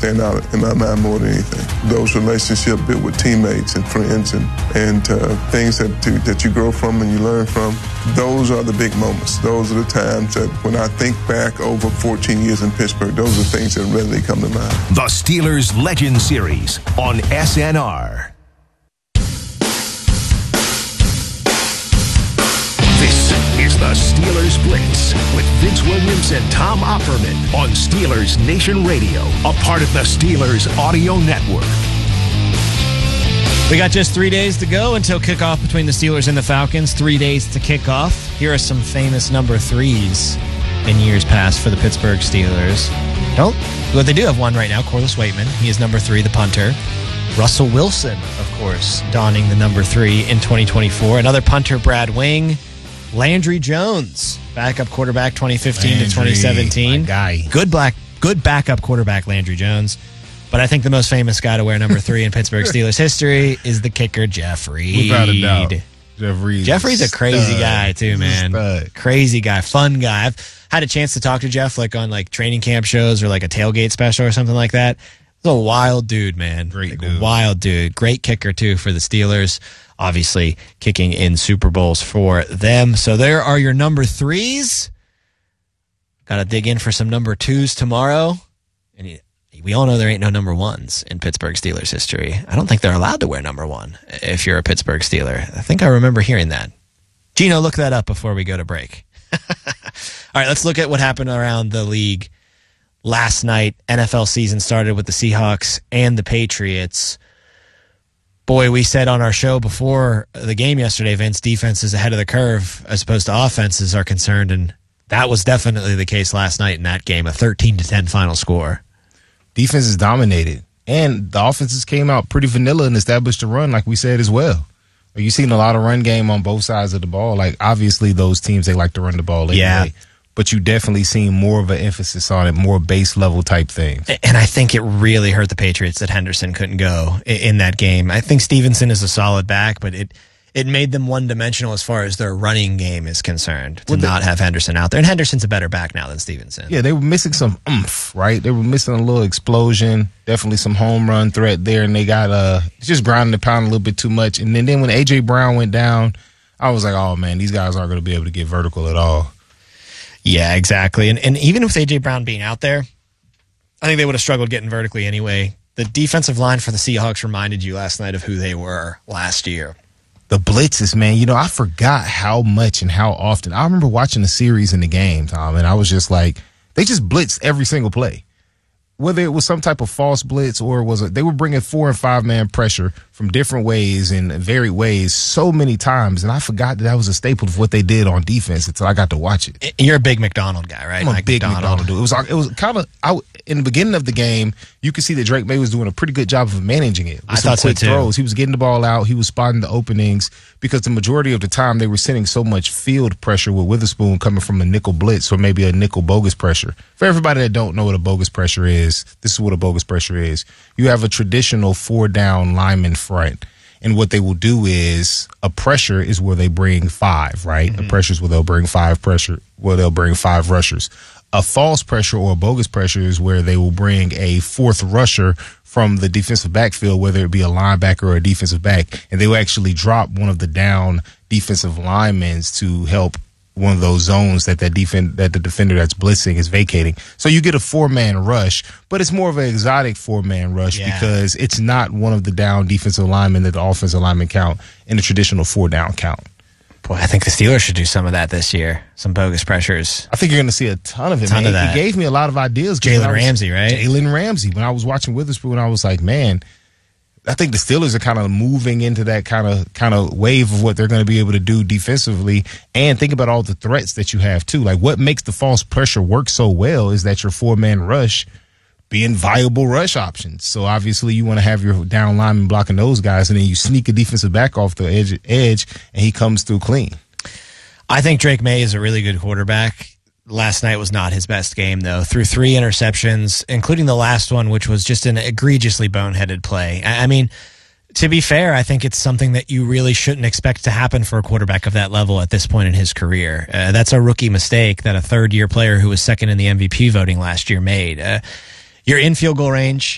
stand out in my mind more than anything. Those relationships built with teammates and friends and things that you grow from and you learn from, those are the big moments. Those are the times that when I think back over 14 years in Pittsburgh, those are things that readily come to mind. The Steelers Legend Series on SNR. This is the Steelers Blitz with Vince Williams and Tom Opperman on Steelers Nation Radio, a part of the Steelers Audio Network. We got just 3 days to go until kickoff between the Steelers and the Falcons. 3 days to kick off. Here are some famous number threes in years past for the Pittsburgh Steelers. They do have one right now, Corliss Waitman. He is number 3, the punter. Russell Wilson, of course, donning the number 3 in 2024. Another punter, Brad Wing. Landry Jones, backup quarterback 2015 to 2017. My guy. Good backup quarterback, Landry Jones. But I think the most famous guy to wear number 3 in Pittsburgh Steelers history is the kicker, Jeff Reed. Without a doubt. Jeff Reed's a crazy guy, too, man. Crazy guy, fun guy. I've had a chance to talk to Jeff on training camp shows or a tailgate special or something like that. He's a wild dude, man. Great dude. Wild dude. Great kicker, too, for the Steelers. Obviously, kicking in Super Bowls for them. So there are your number 3s. Got to dig in for some number 2s tomorrow. And we all know there ain't no number 1s in Pittsburgh Steelers history. I don't think they're allowed to wear number 1 if you're a Pittsburgh Steeler. I think I remember hearing that. Gino, look that up before we go to break. All right, let's look at what happened around the league last night. NFL season started with the Seahawks and the Patriots. Boy, we said on our show before the game yesterday, Vince, defense is ahead of the curve as opposed to offenses are concerned, and that was definitely the case last night in that game, a 13-10 final score. Defense is dominated, and the offenses came out pretty vanilla and established a run, like we said as well. You've seen a lot of run game on both sides of the ball. Obviously, those teams, they like to run the ball anyway. Yeah. But you definitely seen more of an emphasis on it, more base level type things. And I think it really hurt the Patriots that Henderson couldn't go in that game. I think Stevenson is a solid back, but it made them one-dimensional as far as their running game is concerned to not have Henderson out there. And Henderson's a better back now than Stevenson. Yeah, they were missing some oomph, right? They were missing a little explosion, definitely some home run threat there, and they got just grinding the pound a little bit too much. And then when A.J. Brown went down, I was like, oh, man, these guys aren't going to be able to get vertical at all. Yeah, exactly. And even with A.J. Brown being out there, I think they would have struggled getting vertically anyway. The defensive line for the Seahawks reminded you last night of who they were last year. The blitzes, man. I forgot how much and how often. I remember watching the series in the game, Tom, and I was just like, they just blitzed every single play. Whether it was some type of false blitz or they were bringing 4- and 5-man pressure from different ways and varied ways so many times, and I forgot that was a staple of what they did on defense until I got to watch it. You're a big McDonald guy, right? I'm a big McDonald dude. It was kind of in the beginning of the game, you could see that Drake May was doing a pretty good job of managing it. I thought so too. Throws. He was getting the ball out. He was spotting the openings because the majority of the time they were sending so much field pressure with Witherspoon coming from a nickel blitz or maybe a nickel bogus pressure. For everybody that don't know what a bogus pressure is, this is what a bogus pressure is. You have a traditional 4-down lineman front. And what they will do is a pressure is where they bring 5, right? Mm-hmm. A pressure is where they'll bring 5 rushers. A false pressure or a bogus pressure is where they will bring a 4th rusher from the defensive backfield, whether it be a linebacker or a defensive back, and they will actually drop one of the down defensive linemen to help one of those zones that the defender that's blitzing is vacating. So you get a 4-man rush, but it's more of an exotic 4-man rush because it's not one of the down defensive linemen that the offensive linemen count in the traditional 4-down count. Boy, I think the Steelers should do some of that this year. Some bogus pressures. I think you're going to see a ton of it, man. It gave me a lot of ideas. Jalen Ramsey, right? Jalen Ramsey. When I was watching Witherspoon, I was like, man, I think the Steelers are kind of moving into that kind of wave of what they're going to be able to do defensively. And think about all the threats that you have, too. Like, what makes the false pressure work so well is that your 4-man rush being viable rush options. So obviously you want to have your down lineman blocking those guys, and then you sneak a defensive back off the edge, and he comes through clean. I think Drake May is a really good quarterback. Last night was not his best game, though. Threw 3 interceptions, including the last one, which was just an egregiously boneheaded play. I mean, to be fair, I think it's something that you really shouldn't expect to happen for a quarterback of that level at this point in his career. That's a rookie mistake that a third-year player who was second in the MVP voting last year made. You're in field goal range.